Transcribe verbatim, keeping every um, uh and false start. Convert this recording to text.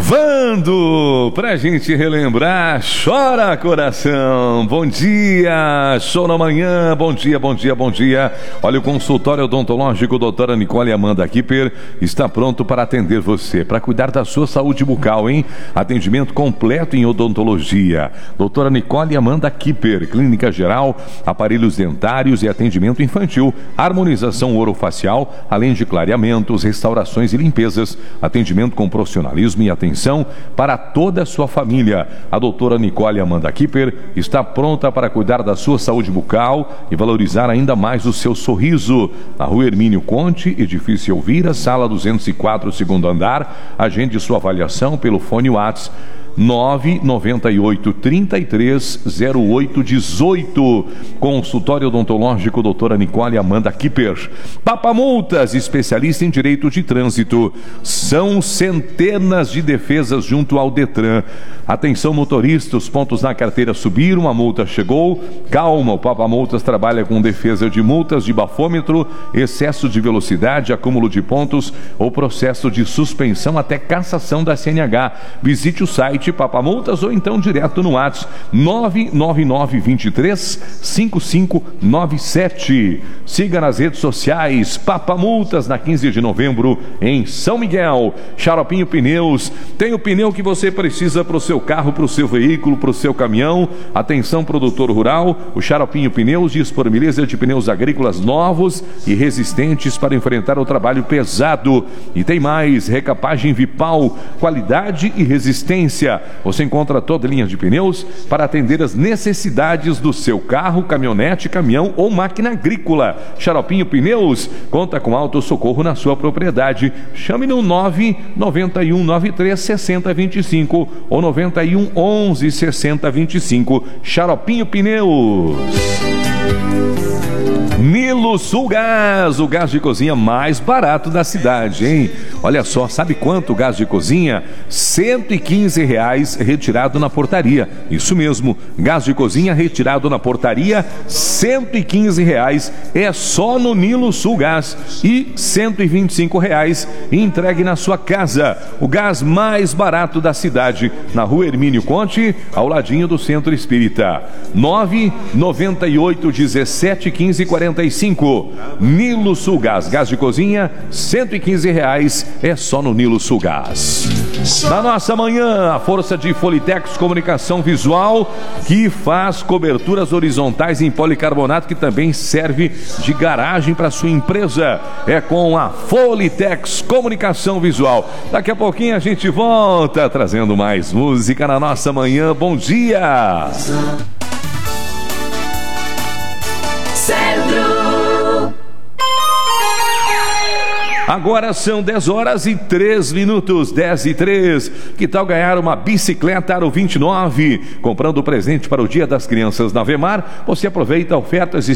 Vando, pra gente relembrar, chora coração, bom dia, show na manhã, bom dia, bom dia, bom dia. Olha, o consultório odontológico doutora Nicole Amanda Kipper está pronto para atender você, para cuidar da sua saúde bucal, hein? Atendimento completo em odontologia. Doutora Nicole Amanda Kipper, clínica geral, aparelhos dentários e atendimento infantil, harmonização orofacial, além de clareamentos, restaurações e limpezas, atendimento com profissionalismo e atenção para toda a sua família. A doutora Nicole Amanda Kipper está pronta para cuidar da sua saúde bucal e valorizar ainda mais o seu sorriso. Na rua Hermínio Conte, edifício Elvira, sala duzentos e quatro, segundo andar. Agende sua avaliação pelo fone WhatsApp nove nove oito, trinta e três, zero oito, dezoito. Consultório odontológico doutora Nicole Amanda Kipper. Papa Multas, especialista em direito de trânsito. São centenas de defesas junto ao Detran. Atenção motorista, os pontos na carteira subiram, a multa chegou. Calma, o Papa Multas trabalha com defesa de multas de bafômetro, excesso de velocidade, acúmulo de pontos ou processo de suspensão até cassação da C N H. Visite o site Papa Multas ou então direto no WhatsApp nove nove nove, dois três, cinco cinco nove sete. Siga nas redes sociais Papa Multas na quinze de novembro em São Miguel. Xaropinho Pneus, tem o pneu que você precisa para o seu carro, para o seu veículo, para o seu caminhão. Atenção produtor rural, o Xaropinho Pneus disponibiliza de pneus agrícolas novos e resistentes para enfrentar o trabalho pesado. E tem mais, recapagem Vipal, qualidade e resistência. Você encontra toda a linha de pneus para atender as necessidades do seu carro, caminhonete, caminhão ou máquina agrícola. Xaropinho Pneus conta com autossocorro na sua propriedade. Chame no nove nove um nove três, seis zero dois cinco ou nove um, onze, sessenta, vinte e cinco. Xaropinho Pneus. Nilo Sul Gás, o gás de cozinha mais barato da cidade, hein? Olha só, sabe quanto o gás de cozinha? cento e quinze reais retirado na portaria. Isso mesmo, gás de cozinha retirado na portaria, cento e quinze reais é só no Nilo Sul Gás e cento e vinte e cinco reais entregue na sua casa. O gás mais barato da cidade, na rua Hermínio Conte, ao ladinho do Centro Espírita. nove nove oito, dezessete, quinze, quarenta e cinco. Nilo Sul Gás, gás de cozinha, cento e quinze reais é só no Nilo Sul Gás. Na nossa manhã, a força de Folitex Comunicação Visual, que faz coberturas horizontais em policarbonato, que também serve de garagem para sua empresa. É com a Folitex Comunicação Visual. Daqui a pouquinho a gente volta trazendo mais música na nossa manhã. Bom dia! Agora são dez horas e três minutos, dez e três. Que tal ganhar uma bicicleta Aro vinte e nove? Comprando presente para o Dia das Crianças na Vemar, você aproveita ofertas